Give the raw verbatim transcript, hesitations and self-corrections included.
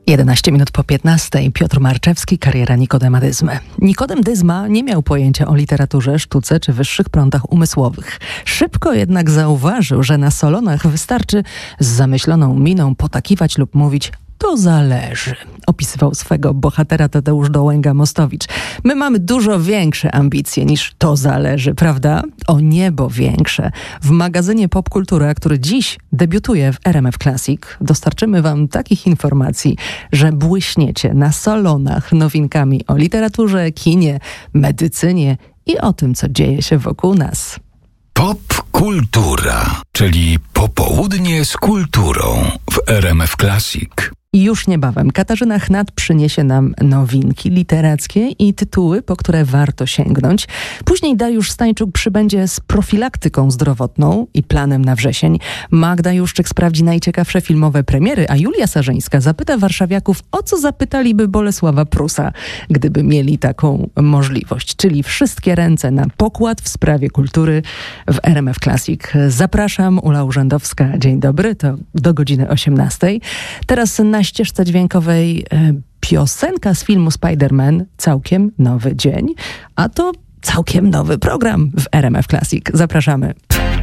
jedenaście minut po piętnastej. Piotr Marczewski, kariera Nikodema Dyzmy. Nikodem Dyzma nie miał pojęcia o literaturze, sztuce czy wyższych prądach umysłowych. Szybko jednak zauważył, że na salonach wystarczy z zamyśloną miną potakiwać lub mówić: to zależy, opisywał swego bohatera Tadeusz Dołęga-Mostowicz. My mamy dużo większe ambicje niż to zależy, prawda? O niebo większe. W magazynie Popkultura, który dziś debiutuje w R M F Classic, dostarczymy wam takich informacji, że błyśniecie na salonach nowinkami o literaturze, kinie, medycynie i o tym, co dzieje się wokół nas. Popkultura, czyli popołudnie z kulturą w R M F Classic. I już niebawem Katarzyna Chnat przyniesie nam nowinki literackie i tytuły, po które warto sięgnąć. Później Dariusz Stańczuk przybędzie z profilaktyką zdrowotną i planem na wrzesień. Magda Juszczyk sprawdzi najciekawsze filmowe premiery, a Julia Sarzyńska zapyta warszawiaków, o co zapytaliby Bolesława Prusa, gdyby mieli taką możliwość. Czyli wszystkie ręce na pokład w sprawie kultury w R M F Classic. Zapraszam, Ula Urzędowska. Dzień dobry, to do godziny osiemnastej. Teraz na ścieżce dźwiękowej e, piosenka z filmu Spider-Man, całkiem nowy dzień, a to całkiem nowy program w R M F Classic. Zapraszamy.